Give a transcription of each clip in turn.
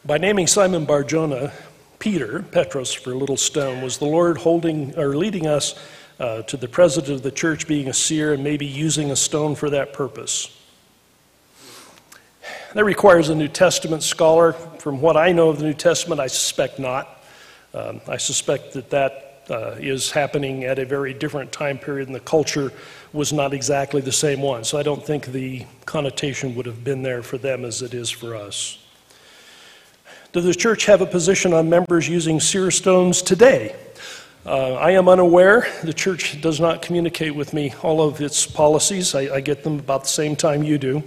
By naming Simon Bar-Jonah Peter, Petros for little stone, was the Lord leading us to the president of the church being a seer and maybe using a stone for that purpose? That requires a New Testament scholar. From what I know of the New Testament, I suspect not. I suspect that is happening at a very different time period, and the culture was not exactly the same one. So I don't think the connotation would have been there for them as it is for us. Does the church have a position on members using seer stones today? I am unaware. The church does not communicate with me all of its policies. I get them about the same time you do.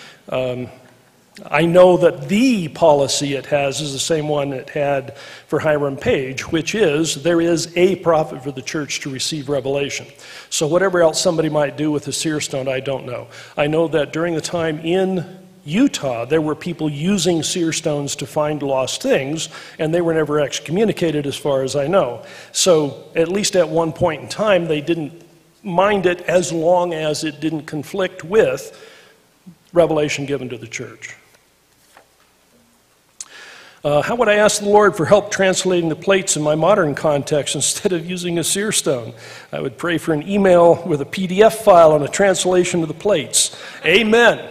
I know that the policy it has is the same one it had for Hiram Page, which is there is a prophet for the church to receive revelation. So whatever else somebody might do with a seer stone, I don't know. I know that during the time in Utah, there were people using seer stones to find lost things, and they were never excommunicated as far as I know. So at least at one point in time, they didn't mind it as long as it didn't conflict with revelation given to the church. How would I ask the Lord for help translating the plates in my modern context instead of using a seer stone? I would pray for an email with a PDF file and a translation of the plates. Amen.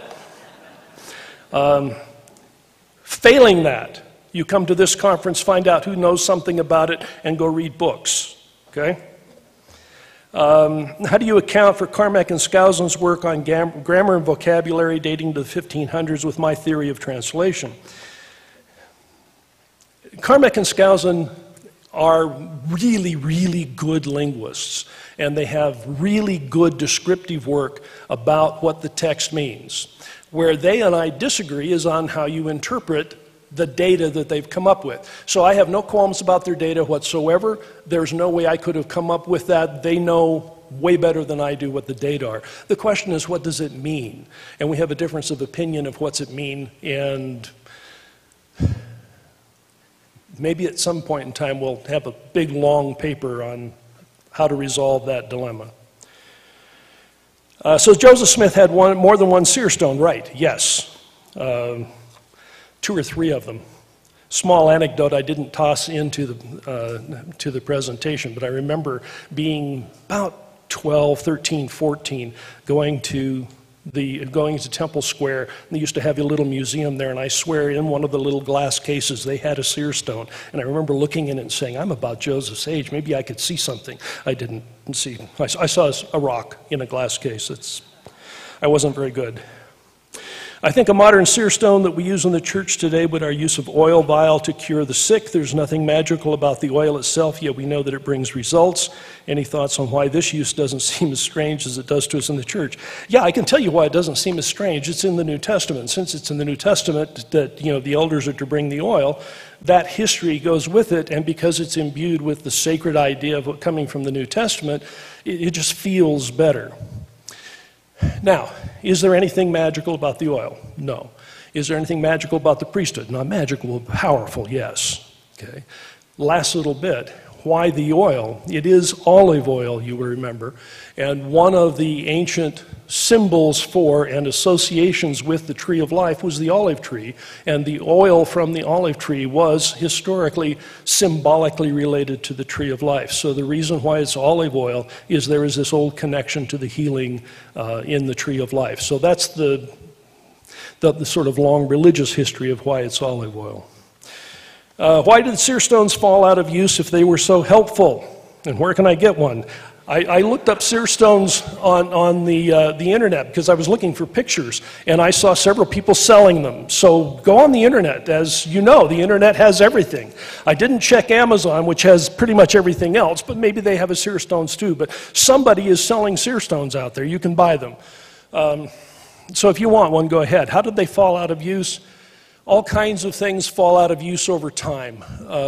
Failing that, you come to this conference, find out who knows something about it, and go read books. Okay? How do you account for Carmack and Skousen's work on grammar and vocabulary dating to the 1500s with my theory of translation? Carmack and Skousen are really, really good linguists, and they have really good descriptive work about what the text means. Where they and I disagree is on how you interpret the data that they've come up with. So I have no qualms about their data whatsoever. There's no way I could have come up with that. They know way better than I do what the data are. The question is, what does it mean? And we have a difference of opinion of what's it mean, and maybe at some point in time we'll have a big, long paper on how to resolve that dilemma. So Joseph Smith had more than one seer stone, right? Yes. 2 or 3 of them. Small anecdote I didn't toss into the presentation, but I remember being about 12, 13, 14, going to Temple Square, and they used to have a little museum there, and I swear in one of the little glass cases they had a seer stone, and I remember looking in it and saying, I'm about Joseph's age, maybe I could see something. I didn't see. I saw a rock in a glass case. I wasn't very good. I think a modern seer stone that we use in the church today would our use of oil vial to cure the sick. There's nothing magical about the oil itself, yet we know that it brings results. Any thoughts on why this use doesn't seem as strange as it does to us in the church? Yeah, I can tell you why it doesn't seem as strange. It's in the New Testament. Since it's in the New Testament that the elders are to bring the oil, that history goes with it, and because it's imbued with the sacred idea of what coming from the New Testament, it just feels better. Now, is there anything magical about the oil? No. Is there anything magical about the priesthood? Not magical, but powerful, yes. Okay. Last little bit. Why the oil? It is olive oil, you will remember, and one of the ancient symbols for and associations with the tree of life was the olive tree, and the oil from the olive tree was historically symbolically related to the tree of life. So the reason why it's olive oil is there is this old connection to the healing in the tree of life. So that's the sort of long religious history of why it's olive oil. Why did seer stones fall out of use if they were so helpful? And where can I get one? I looked up seer stones on the internet because I was looking for pictures, and I saw several people selling them. So go on the internet. As you know, the internet has everything. I didn't check Amazon, which has pretty much everything else, but maybe they have a seer stones too. But somebody is selling seer stones out there. You can buy them. So if you want one, go ahead. How did they fall out of use? All kinds of things fall out of use over time.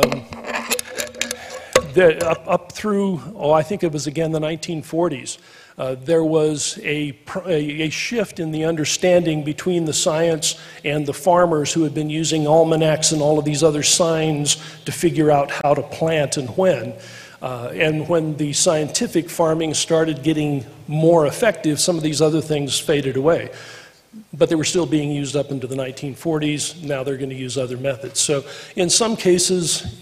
Up through, I think it was again the 1940s, there was a shift in the understanding between the science and the farmers who had been using almanacs and all of these other signs to figure out how to plant and when. And when the scientific farming started getting more effective, some of these other things faded away. but they were still being used up into the 1940s. Now they're going to use other methods. So in some cases,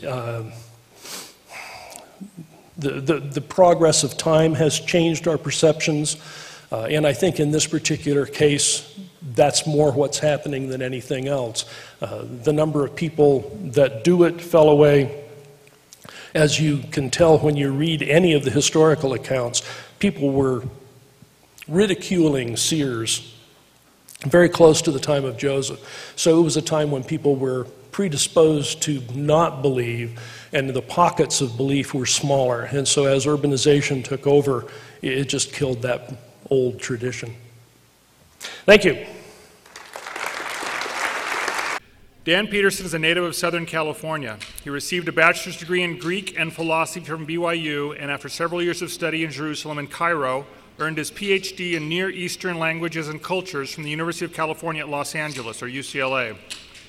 the progress of time has changed our perceptions, and I think in this particular case, that's more what's happening than anything else. The number of people that do it fell away. As you can tell when you read any of the historical accounts, people were ridiculing seers very close to the time of Joseph. So it was a time when people were predisposed to not believe, and the pockets of belief were smaller. And so as urbanization took over, it just killed that old tradition. Thank you. Dan Peterson is a native of Southern California. He received a bachelor's degree in Greek and philosophy from BYU, and after several years of study in Jerusalem and Cairo, earned his PhD in Near Eastern Languages and Cultures from the University of California at Los Angeles, or UCLA.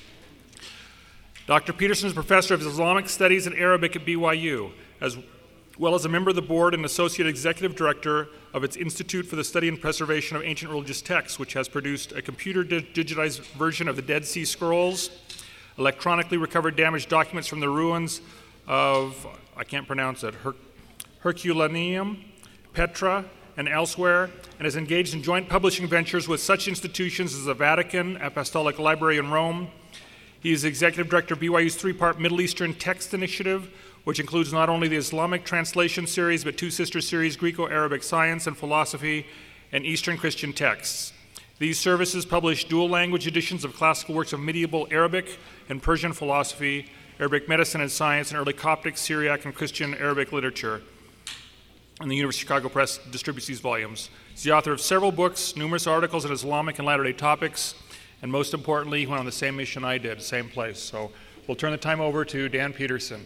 Dr. Peterson is professor of Islamic Studies and Arabic at BYU, as well as a member of the board and associate executive director of its Institute for the Study and Preservation of Ancient Religious Texts, which has produced a computer digitized version of the Dead Sea Scrolls, electronically recovered damaged documents from the ruins of, I can't pronounce it, Herculaneum, Petra, and elsewhere, and is engaged in joint publishing ventures with such institutions as the Vatican, Apostolic Library in Rome. He is executive director of BYU's three-part Middle Eastern Text Initiative, which includes not only the Islamic Translation Series, but two sister series, Greco-Arabic Science and Philosophy, and Eastern Christian Texts. These services publish dual-language editions of classical works of medieval Arabic and Persian philosophy, Arabic medicine and science, and early Coptic, Syriac, and Christian Arabic literature. And the University of Chicago Press distributes these volumes. He's the author of several books, numerous articles on Islamic and latter-day topics, and most importantly, he went on the same mission I did, same place. So we'll turn the time over to Dan Peterson.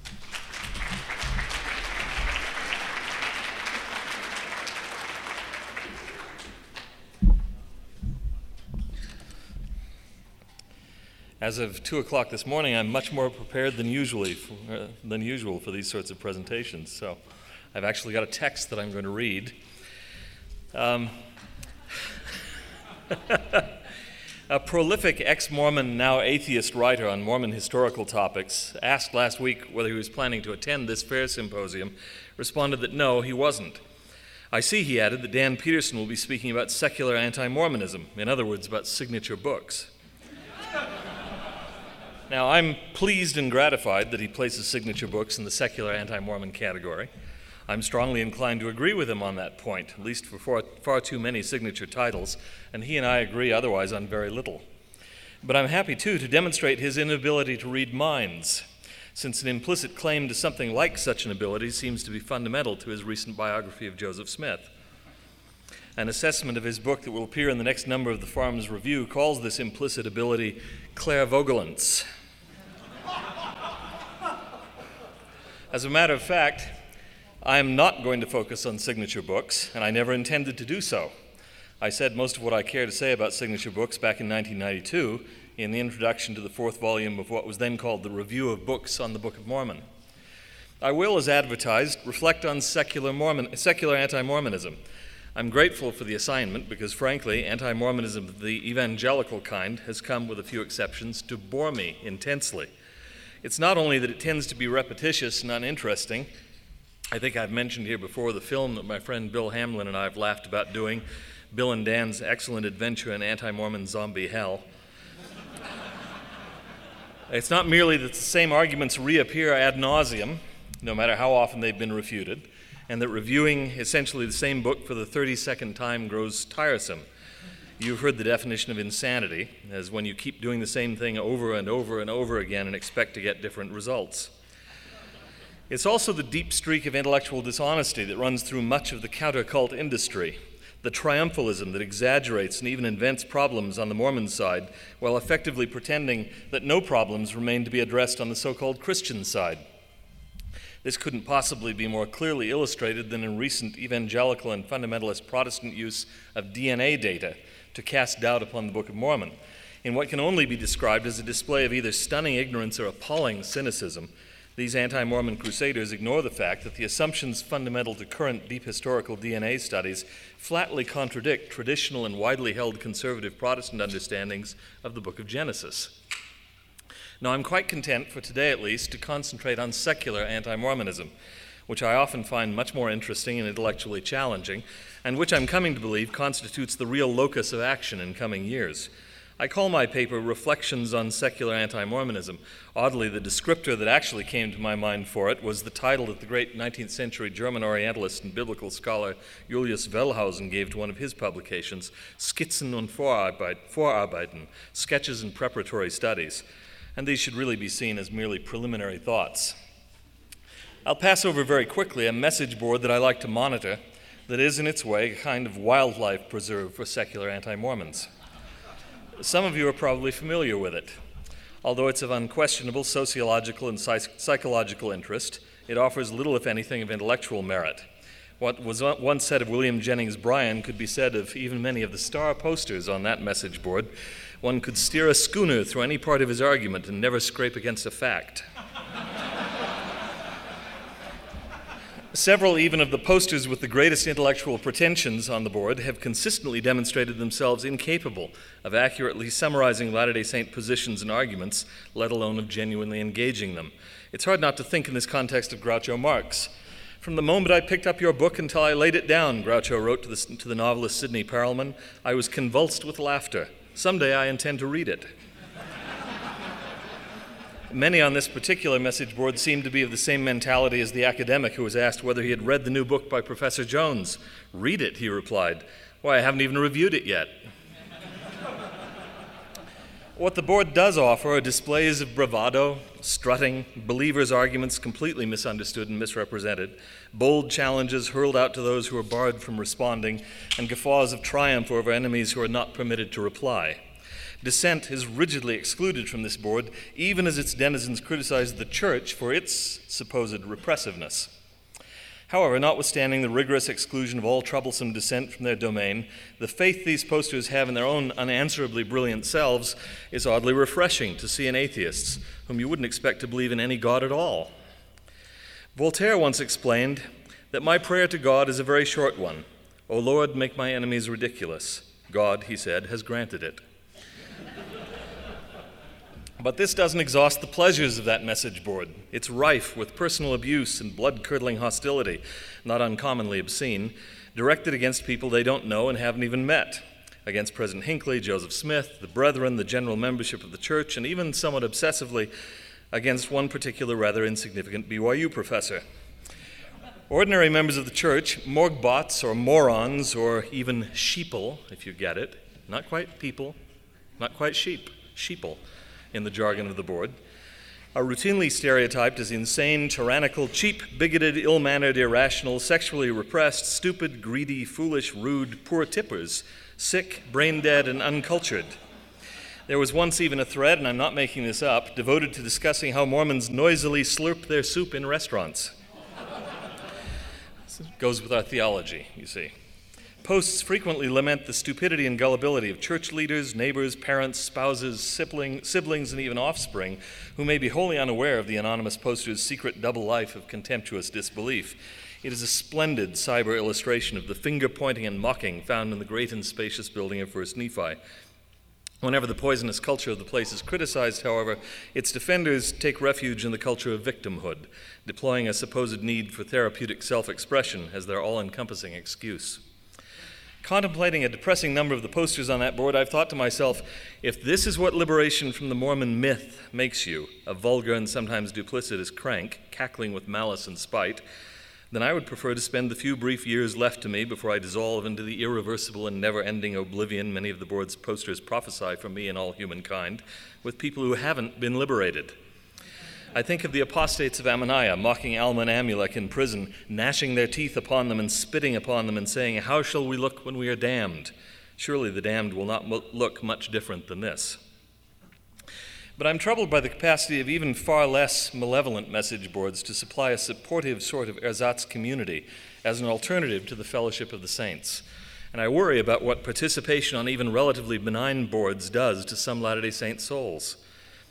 As of 2 o'clock this morning, I'm much more prepared than usual for these sorts of presentations. So I've actually got a text that I'm going to read. A prolific ex-Mormon, now atheist writer on Mormon historical topics, asked last week whether he was planning to attend this fair symposium, responded that no, he wasn't. I see, he added, that Dan Peterson will be speaking about secular anti-Mormonism, in other words, about signature books. Now, I'm pleased and gratified that he places signature books in the secular anti-Mormon category. I'm strongly inclined to agree with him on that point, at least for far too many signature titles, and he and I agree otherwise on very little. But I'm happy, too, to demonstrate his inability to read minds, since an implicit claim to something like such an ability seems to be fundamental to his recent biography of Joseph Smith. An assessment of his book that will appear in the next number of the Farms Review calls this implicit ability clairvoyance. As a matter of fact, I am not going to focus on signature books, and I never intended to do so. I said most of what I care to say about signature books back in 1992 in the introduction to the fourth volume of what was then called the Review of Books on the Book of Mormon. I will, as advertised, reflect on secular anti-Mormonism. I'm grateful for the assignment because, frankly, anti-Mormonism of the evangelical kind has come, with a few exceptions, to bore me intensely. It's not only that it tends to be repetitious and uninteresting. I think I've mentioned here before the film that my friend Bill Hamlin and I have laughed about doing, Bill and Dan's Excellent Adventure in Anti-Mormon Zombie Hell. It's not merely that the same arguments reappear ad nauseum, no matter how often they've been refuted, and that reviewing essentially the same book for the 32nd time grows tiresome. You've heard the definition of insanity as when you keep doing the same thing over and over and over again and expect to get different results. It's also the deep streak of intellectual dishonesty that runs through much of the counter-cult industry, the triumphalism that exaggerates and even invents problems on the Mormon side while effectively pretending that no problems remain to be addressed on the so-called Christian side. This couldn't possibly be more clearly illustrated than in recent evangelical and fundamentalist Protestant use of DNA data to cast doubt upon the Book of Mormon, in what can only be described as a display of either stunning ignorance or appalling cynicism. These anti-Mormon crusaders ignore the fact that the assumptions fundamental to current deep historical DNA studies flatly contradict traditional and widely held conservative Protestant understandings of the book of Genesis. Now, I'm quite content, for today at least, to concentrate on secular anti-Mormonism, which I often find much more interesting and intellectually challenging, and which I'm coming to believe constitutes the real locus of action in coming years. I call my paper Reflections on Secular Anti-Mormonism. Oddly, the descriptor that actually came to my mind for it was the title that the great 19th century German Orientalist and biblical scholar Julius Wellhausen gave to one of his publications, Skizzen und Vorarbeiten, Sketches and Preparatory Studies. And these should really be seen as merely preliminary thoughts. I'll pass over very quickly a message board that I like to monitor that is, in its way, a kind of wildlife preserve for secular anti-Mormons. Some of you are probably familiar with it. Although it's of unquestionable sociological and psychological interest, it offers little, if anything, of intellectual merit. What was once said of William Jennings Bryan could be said of even many of the star posters on that message board. One could steer a schooner through any part of his argument and never scrape against a fact. Several even of the posters with the greatest intellectual pretensions on the board have consistently demonstrated themselves incapable of accurately summarizing Latter-day Saint positions and arguments, let alone of genuinely engaging them. It's hard not to think in this context of Groucho Marx. From the moment I picked up your book until I laid it down, Groucho wrote to the novelist Sidney Perelman, I was convulsed with laughter. Someday I intend to read it. Many on this particular message board seem to be of the same mentality as the academic who was asked whether he had read the new book by Professor Jones. Read it, he replied. Why, I haven't even reviewed it yet. What the board does offer are displays of bravado, strutting, believers' arguments completely misunderstood and misrepresented, bold challenges hurled out to those who are barred from responding, and guffaws of triumph over enemies who are not permitted to reply. Dissent is rigidly excluded from this board, even as its denizens criticize the church for its supposed repressiveness. However, notwithstanding the rigorous exclusion of all troublesome dissent from their domain, the faith these posters have in their own unanswerably brilliant selves is oddly refreshing to see in atheists, whom you wouldn't expect to believe in any God at all. Voltaire once explained that my prayer to God is a very short one. O Lord, make my enemies ridiculous. God, he said, has granted it. But this doesn't exhaust the pleasures of that message board. It's rife with personal abuse and blood-curdling hostility, not uncommonly obscene, directed against people they don't know and haven't even met, against President Hinckley, Joseph Smith, the Brethren, the general membership of the church, and even somewhat obsessively against one particular rather insignificant BYU professor. Ordinary members of the church, morgbots or morons or even sheeple, if you get it, not quite people, not quite sheep, sheeple, in the jargon of the board, are routinely stereotyped as insane, tyrannical, cheap, bigoted, ill-mannered, irrational, sexually repressed, stupid, greedy, foolish, rude, poor tippers, sick, brain-dead, and uncultured. There was once even a thread, and I'm not making this up, devoted to discussing how Mormons noisily slurp their soup in restaurants. This goes with our theology, you see. Posts frequently lament the stupidity and gullibility of church leaders, neighbors, parents, spouses, siblings, and even offspring who may be wholly unaware of the anonymous poster's secret double life of contemptuous disbelief. It is a splendid cyber illustration of the finger-pointing and mocking found in the great and spacious building of First Nephi. Whenever the poisonous culture of the place is criticized, however, its defenders take refuge in the culture of victimhood, deploying a supposed need for therapeutic self-expression as their all-encompassing excuse. Contemplating a depressing number of the posters on that board, I've thought to myself, if this is what liberation from the Mormon myth makes you, a vulgar and sometimes duplicitous crank, cackling with malice and spite, then I would prefer to spend the few brief years left to me before I dissolve into the irreversible and never-ending oblivion many of the board's posters prophesy for me and all humankind, with people who haven't been liberated. I think of the apostates of Ammoniah mocking Alma and Amulek in prison, gnashing their teeth upon them and spitting upon them and saying, "How shall we look when we are damned?" Surely the damned will not look much different than this. But I'm troubled by the capacity of even far less malevolent message boards to supply a supportive sort of ersatz community as an alternative to the fellowship of the saints. And I worry about what participation on even relatively benign boards does to some Latter-day Saint souls.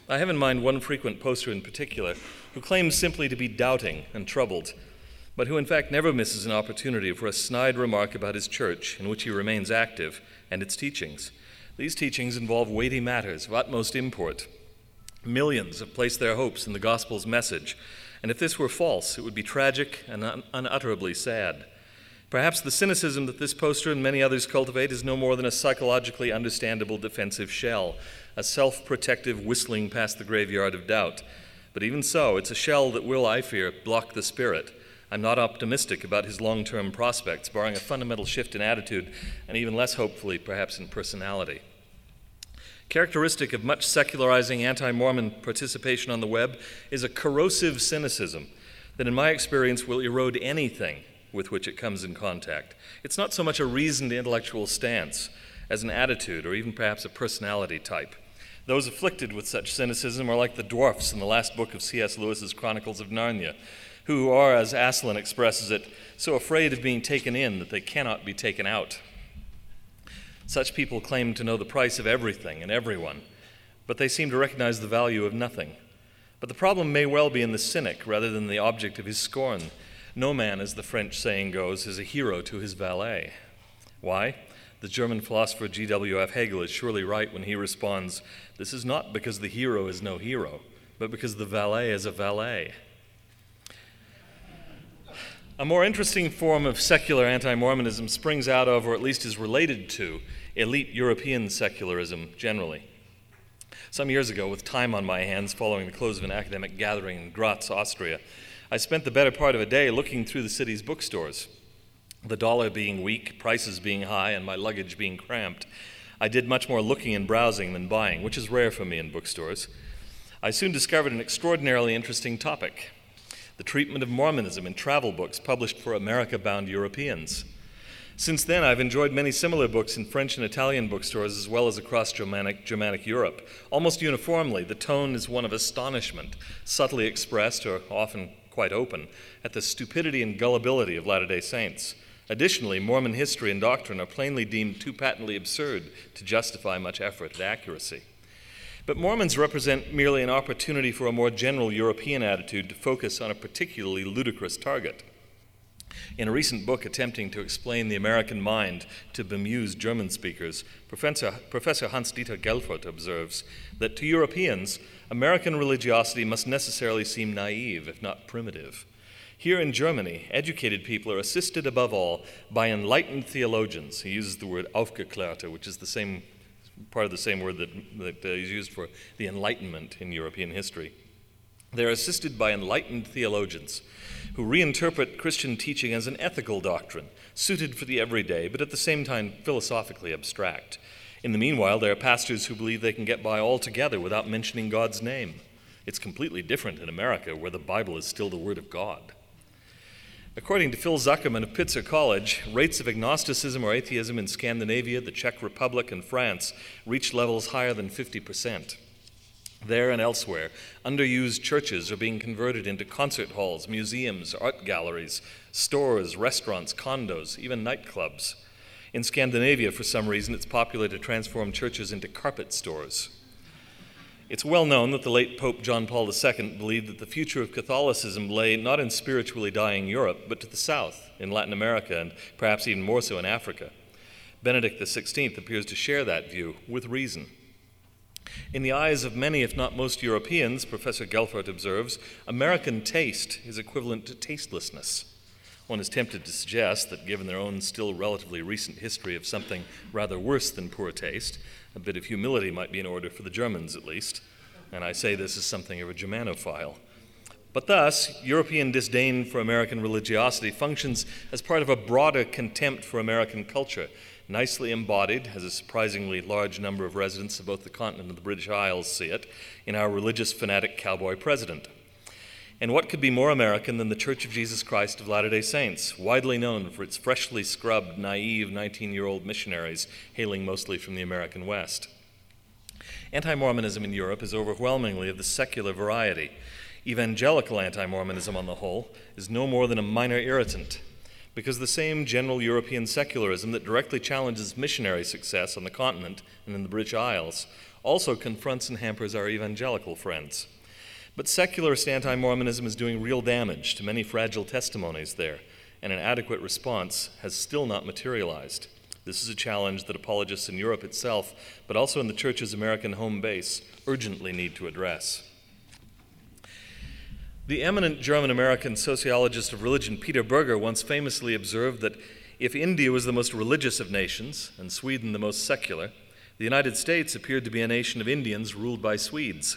I have in mind one frequent poster in particular who claims simply to be doubting and troubled, but who in fact never misses an opportunity for a snide remark about his church, in which he remains active, and its teachings. These teachings involve weighty matters of utmost import. Millions have placed their hopes in the gospel's message, and if this were false, it would be tragic and unutterably sad. Perhaps the cynicism that this poster and many others cultivate is no more than a psychologically understandable defensive shell, a self-protective whistling past the graveyard of doubt. But even so, it's a shell that will, I fear, block the spirit. I'm not optimistic about his long-term prospects, barring a fundamental shift in attitude, and even less hopefully, perhaps, in personality. Characteristic of much secularizing anti-Mormon participation on the web is a corrosive cynicism that, in my experience, will erode anything with which it comes in contact. It's not so much a reasoned intellectual stance as an attitude or even perhaps a personality type. Those afflicted with such cynicism are like the dwarfs in the last book of C.S. Lewis's Chronicles of Narnia, who are, as Aslan expresses it, so afraid of being taken in that they cannot be taken out. Such people claim to know the price of everything and everyone, but they seem to recognize the value of nothing. But the problem may well be in the cynic rather than the object of his scorn. No man, as the French saying goes, is a hero to his valet. Why? The German philosopher G.W.F. Hegel is surely right when he responds, "This is not because the hero is no hero, but because the valet is a valet." A more interesting form of secular anti-Mormonism springs out of, or at least is related to, elite European secularism generally. Some years ago, with time on my hands following the close of an academic gathering in Graz, Austria, I spent the better part of a day looking through the city's bookstores. The dollar being weak, prices being high, and my luggage being cramped, I did much more looking and browsing than buying, which is rare for me in bookstores. I soon discovered an extraordinarily interesting topic: the treatment of Mormonism in travel books published for America-bound Europeans. Since then, I've enjoyed many similar books in French and Italian bookstores as well as across Germanic Europe. Almost uniformly, the tone is one of astonishment, subtly expressed, or often quite open, at the stupidity and gullibility of Latter-day Saints. Additionally, Mormon history and doctrine are plainly deemed too patently absurd to justify much effort at accuracy. But Mormons represent merely an opportunity for a more general European attitude to focus on a particularly ludicrous target. In a recent book attempting to explain the American mind to bemused German speakers, Professor Hans-Dieter Gelfert observes that to Europeans, American religiosity must necessarily seem naive, if not primitive. Here in Germany, educated people are assisted above all by enlightened theologians. He uses the word Aufgeklärte, which is the same part of the same word that is used for the Enlightenment in European history. They're assisted by enlightened theologians who reinterpret Christian teaching as an ethical doctrine, suited for the everyday, but at the same time philosophically abstract. In the meanwhile, there are pastors who believe they can get by altogether without mentioning God's name. It's completely different in America, where the Bible is still the Word of God. According to Phil Zuckerman of Pitzer College, rates of agnosticism or atheism in Scandinavia, the Czech Republic, and France reach levels higher than 50%. There and elsewhere, underused churches are being converted into concert halls, museums, art galleries, stores, restaurants, condos, even nightclubs. In Scandinavia, for some reason, it's popular to transform churches into carpet stores. It's well known that the late Pope John Paul II believed that the future of Catholicism lay not in spiritually dying Europe, but to the south, in Latin America, and perhaps even more so in Africa. Benedict XVI appears to share that view, with reason. In the eyes of many, if not most Europeans, Professor Gelfert observes, American taste is equivalent to tastelessness. One is tempted to suggest that given their own still relatively recent history of something rather worse than poor taste, a bit of humility might be in order for the Germans at least, and I say this as something of a Germanophile. But thus, European disdain for American religiosity functions as part of a broader contempt for American culture, nicely embodied, as a surprisingly large number of residents of both the continent and the British Isles see it, in our religious fanatic cowboy president. And what could be more American than the Church of Jesus Christ of Latter-day Saints, widely known for its freshly scrubbed, naive 19-year-old missionaries hailing mostly from the American West? Anti-Mormonism in Europe is overwhelmingly of the secular variety. Evangelical anti-Mormonism, on the whole, is no more than a minor irritant, because the same general European secularism that directly challenges missionary success on the continent and in the British Isles also confronts and hampers our evangelical friends. But secularist anti-Mormonism is doing real damage to many fragile testimonies there, and an adequate response has still not materialized. This is a challenge that apologists in Europe itself, but also in the Church's American home base, urgently need to address. The eminent German-American sociologist of religion Peter Berger once famously observed that if India was the most religious of nations and Sweden the most secular, the United States appeared to be a nation of Indians ruled by Swedes.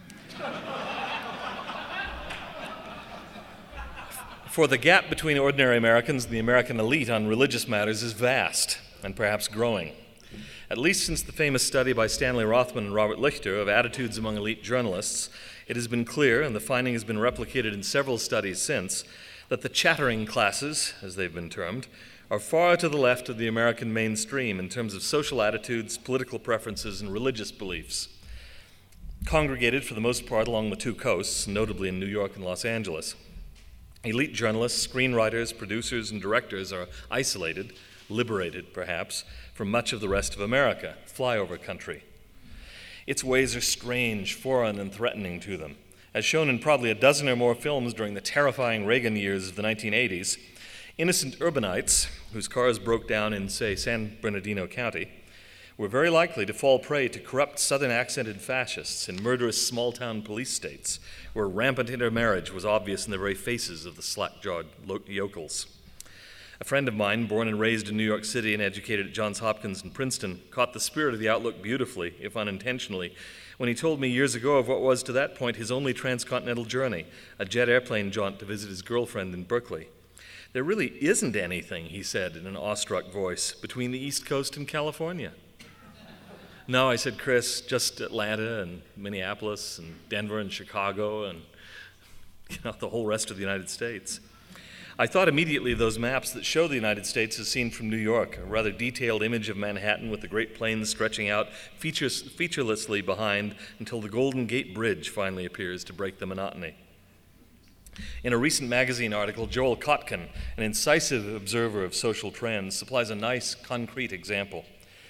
For the gap between ordinary Americans and the American elite on religious matters is vast and perhaps growing. At least since the famous study by Stanley Rothman and Robert Lichter of attitudes among elite journalists, it has been clear, and the finding has been replicated in several studies since, that the chattering classes, as they've been termed, are far to the left of the American mainstream in terms of social attitudes, political preferences, and religious beliefs. Congregated for the most part along the two coasts, notably in New York and Los Angeles, elite journalists, screenwriters, producers, and directors are isolated, liberated perhaps, from much of the rest of America, flyover country. Its ways are strange, foreign, and threatening to them. As shown in probably a dozen or more films during the terrifying Reagan years of the 1980s, innocent urbanites, whose cars broke down in, say, San Bernardino County, were very likely to fall prey to corrupt Southern-accented fascists in murderous small-town police states, where rampant intermarriage was obvious in the very faces of the slack-jawed yokels. A friend of mine, born and raised in New York City and educated at Johns Hopkins and Princeton, caught the spirit of the outlook beautifully, if unintentionally, when he told me years ago of what was to that point his only transcontinental journey, a jet airplane jaunt to visit his girlfriend in Berkeley. There really isn't anything, he said in an awestruck voice, between the East Coast and California. No, I said, Chris, just Atlanta and Minneapolis and Denver and Chicago and the whole rest of the United States. I thought immediately of those maps that show the United States as seen from New York, a rather detailed image of Manhattan with the Great Plains stretching out featurelessly behind until the Golden Gate Bridge finally appears to break the monotony. In a recent magazine article, Joel Kotkin, an incisive observer of social trends, supplies a nice, concrete example.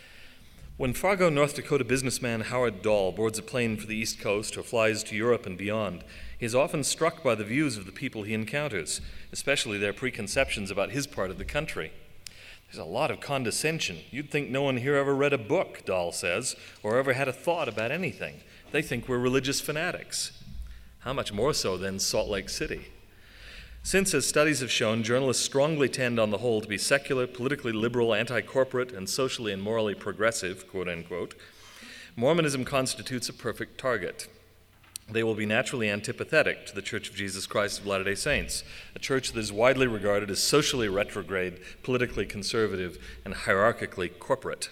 When Fargo, North Dakota businessman Howard Dahl boards a plane for the East Coast or flies to Europe and beyond, he is often struck by the views of the people he encounters, especially their preconceptions about his part of the country. There's a lot of condescension. You'd think no one here ever read a book, Dahl says, or ever had a thought about anything. They think we're religious fanatics. How much more so than Salt Lake City? Since, as studies have shown, journalists strongly tend on the whole to be secular, politically liberal, anti-corporate, and socially and morally progressive, quote unquote, Mormonism constitutes a perfect target. They will be naturally antipathetic to the Church of Jesus Christ of Latter-day Saints, a church that is widely regarded as socially retrograde, politically conservative, and hierarchically corporate.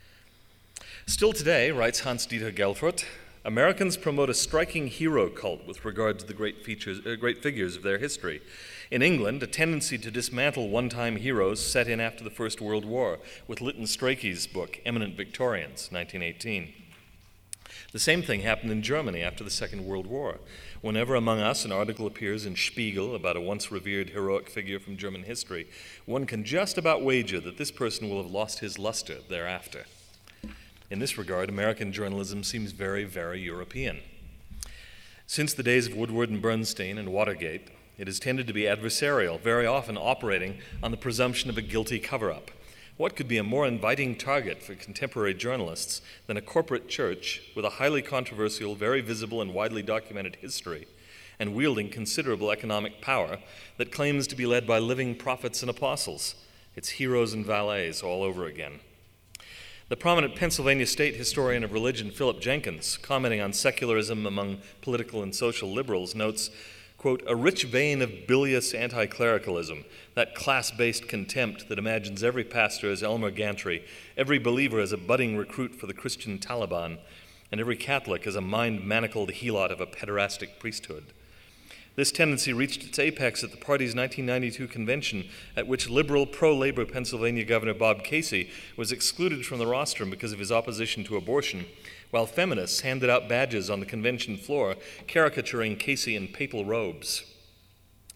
Still today, writes Hans-Dieter Gelfert, Americans promote a striking hero cult with regard to the great figures of their history. In England, a tendency to dismantle one-time heroes set in after the First World War, with Lytton Strachey's book, Eminent Victorians, 1918. The same thing happened in Germany after the Second World War. Whenever among us an article appears in Spiegel about a once revered heroic figure from German history, one can just about wager that this person will have lost his luster thereafter. In this regard, American journalism seems very, very European. Since the days of Woodward and Bernstein and Watergate, it has tended to be adversarial, very often operating on the presumption of a guilty cover-up. What could be a more inviting target for contemporary journalists than a corporate church with a highly controversial, very visible, and widely documented history, and wielding considerable economic power that claims to be led by living prophets and apostles, its heroes and valets all over again? The prominent Pennsylvania state historian of religion, Philip Jenkins, commenting on secularism among political and social liberals, notes, quote, a rich vein of bilious anti-clericalism, that class-based contempt that imagines every pastor as Elmer Gantry, every believer as a budding recruit for the Christian Taliban, and every Catholic as a mind-manacled helot of a pederastic priesthood. This tendency reached its apex at the party's 1992 convention, at which liberal pro-labor Pennsylvania Governor Bob Casey was excluded from the rostrum because of his opposition to abortion, while feminists handed out badges on the convention floor caricaturing Casey in papal robes.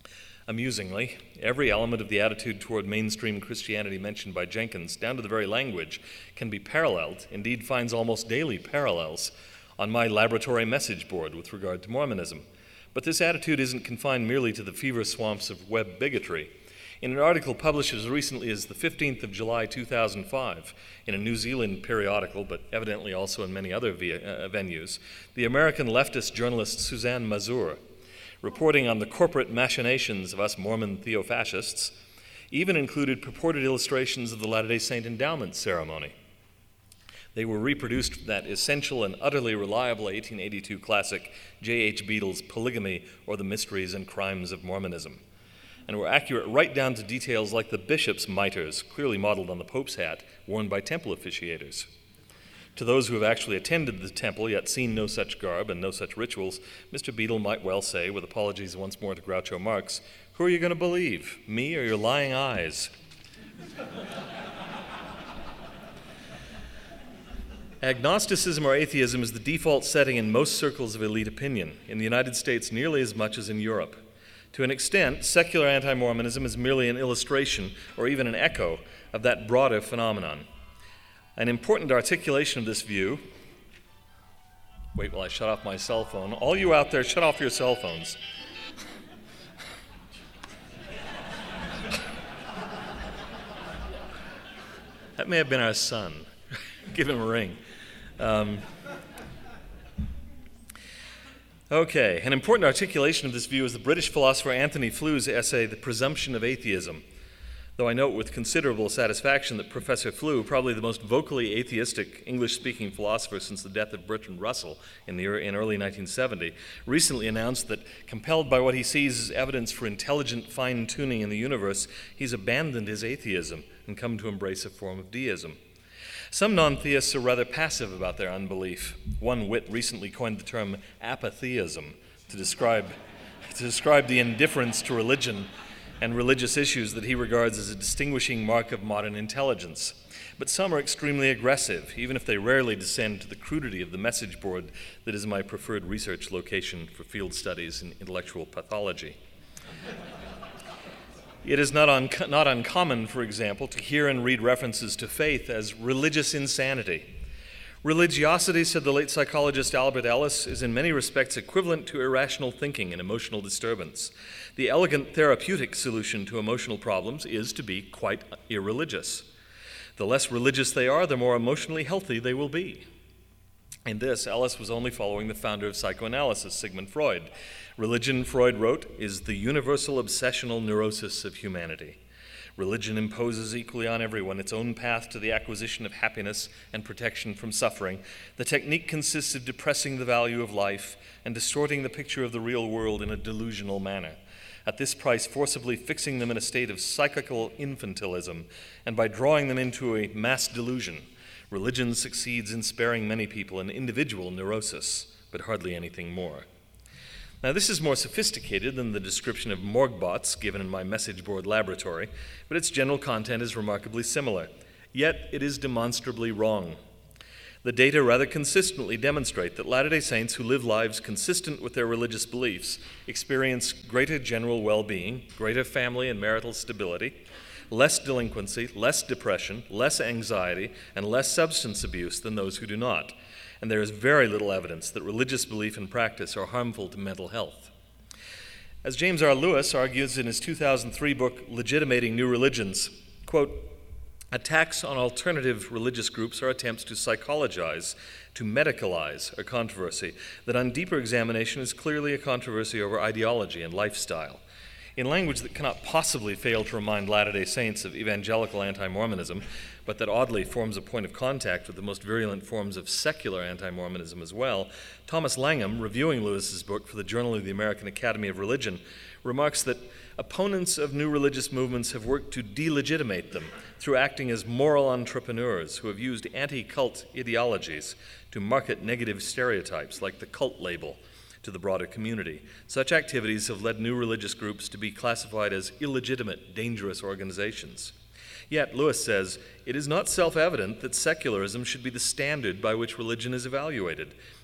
Amusingly, every element of the attitude toward mainstream Christianity mentioned by Jenkins, down to the very language, can be paralleled, indeed finds almost daily parallels, on my laboratory message board with regard to Mormonism. But this attitude isn't confined merely to the fever swamps of web bigotry. In an article published as recently as the 15th of July 2005 in a New Zealand periodical, but evidently also in many other venues, the American leftist journalist Suzanne Mazur, reporting on the corporate machinations of us Mormon theofascists, even included purported illustrations of the Latter-day Saint endowment ceremony. They were reproduced from that essential and utterly reliable 1882 classic, J.H. Beadle's Polygamy or the Mysteries and Crimes of Mormonism, and were accurate right down to details like the bishop's mitres, clearly modeled on the Pope's hat, worn by temple officiators. To those who have actually attended the temple yet seen no such garb and no such rituals, Mr. Beadle might well say, with apologies once more to Groucho Marx, "Who are you going to believe, me or your lying eyes?" Agnosticism or atheism is the default setting in most circles of elite opinion, in the United States nearly as much as in Europe. To an extent, secular anti-Mormonism is merely an illustration or even an echo of that broader phenomenon. An important articulation of this view, wait while I shut off my cell phone. All you out there, shut off your cell phones. That may have been our son. Give him a ring. Okay, an important articulation of this view is the British philosopher Anthony Fleur's essay, The Presumption of Atheism, though I note with considerable satisfaction that Professor Fleur, probably the most vocally atheistic English-speaking philosopher since the death of Bertrand Russell in early 1970, recently announced that, compelled by what he sees as evidence for intelligent fine-tuning in the universe, he's abandoned his atheism and come to embrace a form of deism. Some non-theists are rather passive about their unbelief. One wit recently coined the term apatheism to describe the indifference to religion and religious issues that he regards as a distinguishing mark of modern intelligence. But some are extremely aggressive, even if they rarely descend to the crudity of the message board that is my preferred research location for field studies in intellectual pathology. It is not uncommon, for example, to hear and read references to faith as religious insanity. Religiosity, said the late psychologist Albert Ellis, is in many respects equivalent to irrational thinking and emotional disturbance. The elegant therapeutic solution to emotional problems is to be quite irreligious. The less religious they are, the more emotionally healthy they will be. In this, Ellis was only following the founder of psychoanalysis, Sigmund Freud. Religion, Freud wrote, is the universal obsessional neurosis of humanity. Religion imposes equally on everyone its own path to the acquisition of happiness and protection from suffering. The technique consists of depressing the value of life and distorting the picture of the real world in a delusional manner. At this price, forcibly fixing them in a state of psychical infantilism, and by drawing them into a mass delusion, religion succeeds in sparing many people an individual neurosis, but hardly anything more. Now, this is more sophisticated than the description of morgbots given in my message board laboratory, but its general content is remarkably similar. Yet, it is demonstrably wrong. The data rather consistently demonstrate that Latter-day Saints who live lives consistent with their religious beliefs experience greater general well-being, greater family and marital stability, less delinquency, less depression, less anxiety, and less substance abuse than those who do not. And there is very little evidence that religious belief and practice are harmful to mental health. As James R. Lewis argues in his 2003 book, Legitimating New Religions, quote, attacks on alternative religious groups are attempts to psychologize, to medicalize a controversy that on deeper examination is clearly a controversy over ideology and lifestyle. In language that cannot possibly fail to remind Latter-day Saints of evangelical anti-Mormonism, but that oddly forms a point of contact with the most virulent forms of secular anti-Mormonism as well, Thomas Langham, reviewing Lewis's book for the Journal of the American Academy of Religion, remarks that opponents of new religious movements have worked to delegitimate them through acting as moral entrepreneurs who have used anti-cult ideologies to market negative stereotypes like the cult label to the broader community. Such activities have led new religious groups to be classified as illegitimate, dangerous organizations. Yet, Lewis says, it is not self-evident that secularism should be the standard by which religion is evaluated.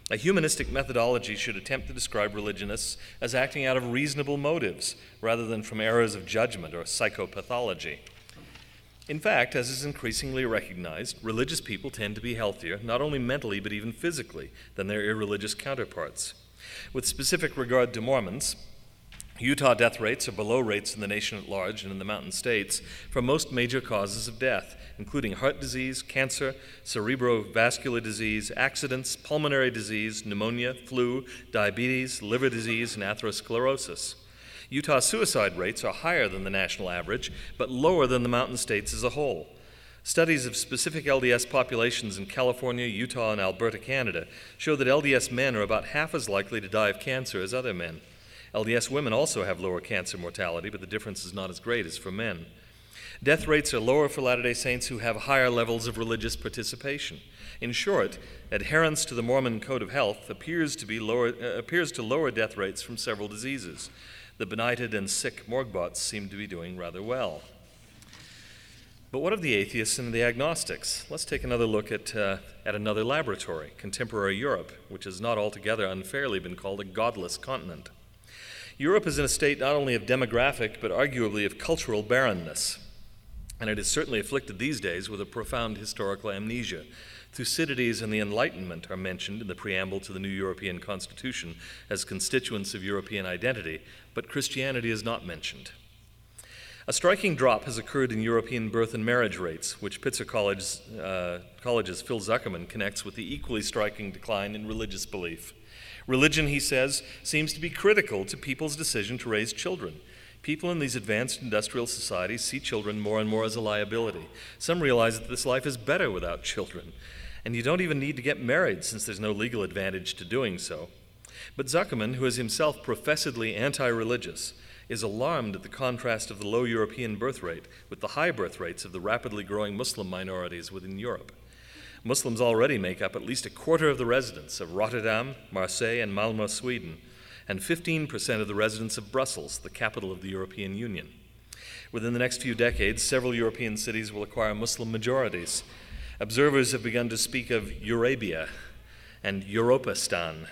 A humanistic methodology should attempt to describe religionists as acting out of reasonable motives rather than from errors of judgment or psychopathology. In fact, as is increasingly recognized, religious people tend to be healthier, not only mentally but even physically, than their irreligious counterparts. With specific regard to Mormons, Utah death rates are below rates in the nation at large and in the mountain states for most major causes of death, including heart disease, cancer, cerebrovascular disease, accidents, pulmonary disease, pneumonia, flu, diabetes, liver disease, and atherosclerosis. Utah suicide rates are higher than the national average, but lower than the mountain states as a whole. Studies of specific LDS populations in California, Utah, and Alberta, Canada, show that LDS men are about half as likely to die of cancer as other men. LDS women also have lower cancer mortality, but the difference is not as great as for men. Death rates are lower for Latter-day Saints who have higher levels of religious participation. In short, adherence to the Mormon Code of Health appears to lower death rates from several diseases. The benighted and sick morgbots seem to be doing rather well. But what of the atheists and the agnostics? Let's take another look at another laboratory, contemporary Europe, which has not altogether unfairly been called a godless continent. Europe is in a state not only of demographic, but arguably of cultural barrenness. And it is certainly afflicted these days with a profound historical amnesia. Thucydides and the Enlightenment are mentioned in the preamble to the new European Constitution as constituents of European identity, but Christianity is not mentioned. A striking drop has occurred in European birth and marriage rates, which Pitzer College's Phil Zuckerman connects with the equally striking decline in religious belief. Religion, he says, seems to be critical to people's decision to raise children. People in these advanced industrial societies see children more and more as a liability. Some realize that this life is better without children, and you don't even need to get married since there's no legal advantage to doing so. But Zuckerman, who is himself professedly anti-religious, is alarmed at the contrast of the low European birth rate with the high birth rates of the rapidly growing Muslim minorities within Europe. Muslims already make up at least a quarter of the residents of Rotterdam, Marseille, and Malmö, Sweden, and 15% of the residents of Brussels, the capital of the European Union. Within the next few decades, several European cities will acquire Muslim majorities. Observers have begun to speak of Eurabia and Europistan.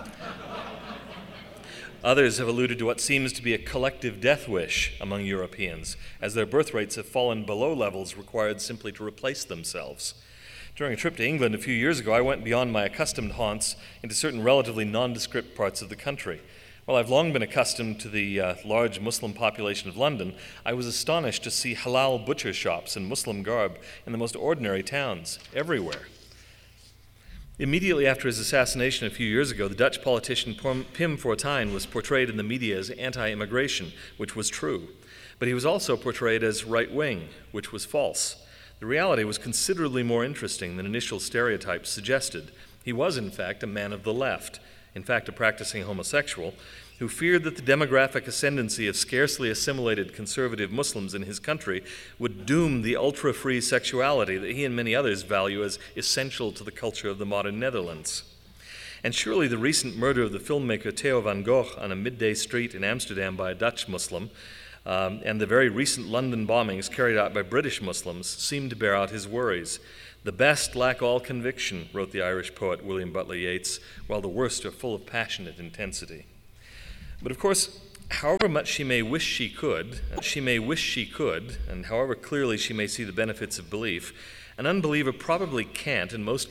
Others have alluded to what seems to be a collective death wish among Europeans, as their birth rates have fallen below levels required simply to replace themselves. During a trip to England a few years ago, I went beyond my accustomed haunts into certain relatively nondescript parts of the country. While I've long been accustomed to the large Muslim population of London, I was astonished to see halal butcher shops in Muslim garb in the most ordinary towns, everywhere. Immediately after his assassination a few years ago, the Dutch politician Pim Fortuyn was portrayed in the media as anti-immigration, which was true. But he was also portrayed as right-wing, which was false. The reality was considerably more interesting than initial stereotypes suggested. He was, in fact, a man of the left, in fact, a practicing homosexual, who feared that the demographic ascendancy of scarcely assimilated conservative Muslims in his country would doom the ultra-free sexuality that he and many others value as essential to the culture of the modern Netherlands. And surely the recent murder of the filmmaker Theo van Gogh on a midday street in Amsterdam by a Dutch Muslim, and the very recent London bombings carried out by British Muslims seem to bear out his worries. The best lack all conviction, wrote the Irish poet William Butler Yeats, while the worst are full of passionate intensity. But of course, however much she may wish she could, and however clearly she may see the benefits of belief, an unbeliever probably can't, in most